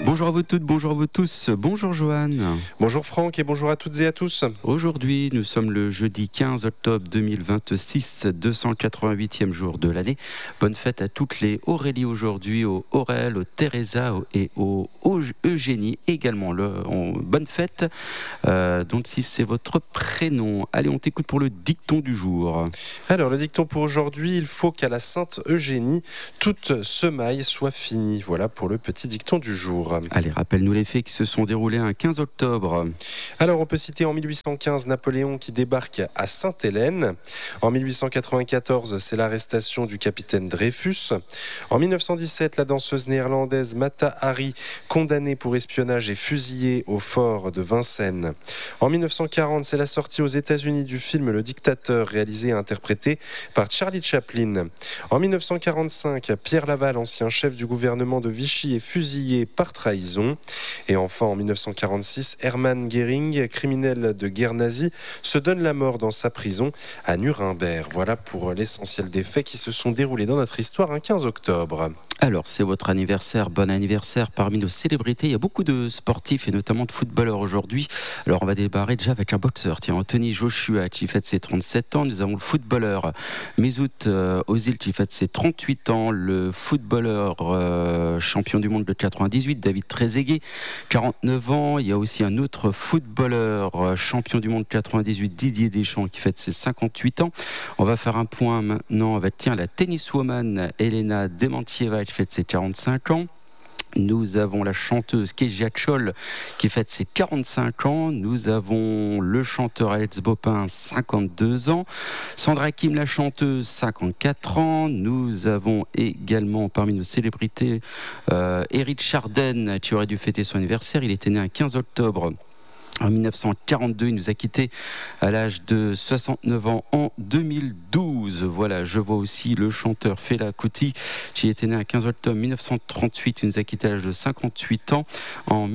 Bonjour à vous toutes, bonjour à vous tous, bonjour Johan. Bonjour Franck et bonjour à toutes et à tous. Aujourd'hui, nous sommes le jeudi 15 octobre 2026, 288e jour de l'année. Bonne fête à toutes les Aurélie aujourd'hui, aux Aurel, aux Teresa et aux Eugénie également. Bonne fête, donc si c'est votre prénom. Allez, on t'écoute pour le dicton du jour. Alors, le dicton pour aujourd'hui, il faut qu'à la Sainte Eugénie, toute semaille soit finie. Voilà pour le petit dicton du jour. Allez, rappelle-nous les faits qui se sont déroulés un 15 octobre. Alors, on peut citer en 1815 Napoléon qui débarque à Sainte-Hélène. En 1894, c'est l'arrestation du capitaine Dreyfus. En 1917, la danseuse néerlandaise Mata Hari, condamnée pour espionnage et fusillée au fort de Vincennes. En 1940, c'est la sortie aux États-Unis du film Le Dictateur, réalisé et interprété par Charlie Chaplin. En 1945, Pierre Laval, ancien chef du gouvernement de Vichy, est fusillé par trahison. Et enfin, en 1946, Hermann Göring, criminel de guerre nazie, se donne la mort dans sa prison à Nuremberg. Voilà pour l'essentiel des faits qui se sont déroulés dans notre histoire un 15 octobre. Alors, c'est votre anniversaire, bon anniversaire parmi nos célébrités. Il y a beaucoup de sportifs et notamment de footballeurs aujourd'hui. Alors, on va démarrer déjà avec un boxeur. Tiens, Anthony Joshua qui fête ses 37 ans. Nous avons le footballeur Mesut Özil qui fête ses 38 ans. Le footballeur champion du monde de 98, David Trezeguet, 49 ans. Il y a aussi un autre footballeur champion du monde 98, Didier Deschamps, qui fête ses 58 ans. On va faire un point maintenant avec la tenniswoman Elena Dementieva qui fête ses 45 ans. Nous avons la chanteuse Kezia Tchol qui fête ses 45 ans. Nous avons le chanteur Alex Bopin, 52 ans. Sandra Kim, la chanteuse, 54 ans. Nous avons également parmi nos célébrités Eric Chardin qui aurait dû fêter son anniversaire. Il était né un 15 octobre. En 1942, il nous a quittés à l'âge de 69 ans en 2012. Voilà, je vois aussi le chanteur Fela Kuti qui était né à 15 octobre 1938. Il nous a quittés à l'âge de 58 ans en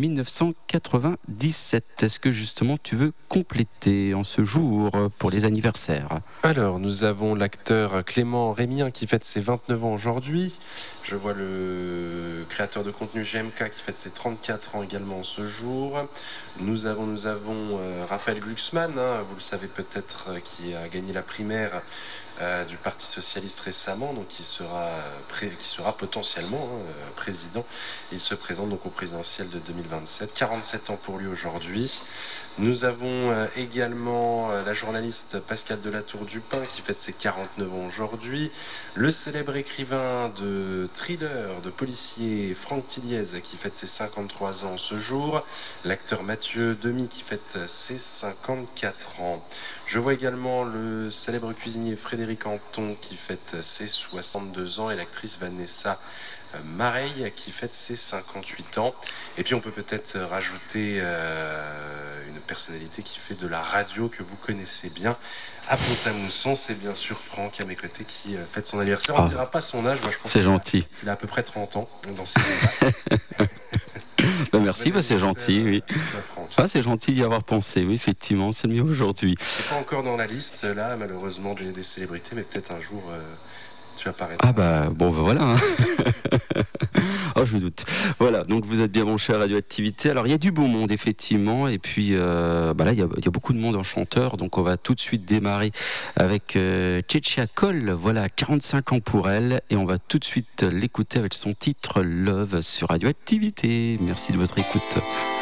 1997. Est-ce que justement tu veux compléter en ce jour pour les anniversaires ? Alors, nous avons l'acteur Clément Rémien qui fête ses 29 ans aujourd'hui. Je vois le créateur de contenu GMK qui fête ses 34 ans également ce jour. Nous avons Raphaël Glucksmann, vous le savez peut-être, qui a gagné la primaire du Parti Socialiste récemment, donc qui sera potentiellement président. Il se présente donc au présidentiel de 2027. 47 ans pour lui aujourd'hui. Nous avons également la journaliste Pascale Delatour-Dupin qui fête ses 49 ans aujourd'hui. Le célèbre écrivain de thriller, de policier Franck Tilliez qui fête ses 53 ans ce jour. L'acteur Mathieu Demy qui fête ses 54 ans. Je vois également le célèbre cuisinier Frédéric Anton qui fête ses 62 ans et l'actrice Vanessa Mareille qui fête ses 58 ans. Et puis on peut peut-être rajouter une personnalité qui fait de la radio que vous connaissez bien à Pont-à-Mousson. C'est bien sûr Franck à mes côtés qui fête son anniversaire. On ne dira pas son âge, moi je pense c'est gentil. Il a à peu près 30 ans dans ces années-là. Merci, c'est gentil. Oui. C'est gentil d'y avoir pensé, oui, effectivement, c'est mieux aujourd'hui. C'est pas encore dans la liste, là, malheureusement, des célébrités, mais peut-être un jour, tu apparaîtras. Ah voilà. Oh, je me doute. Voilà, donc vous êtes bien branchés à Radioactivité. Alors, il y a du beau monde, effectivement, et puis là, il y a beaucoup de monde en chanteur, donc on va tout de suite démarrer avec Tchétchia Cole, voilà, 45 ans pour elle, et on va tout de suite l'écouter avec son titre Love sur Radioactivité. Merci de votre écoute.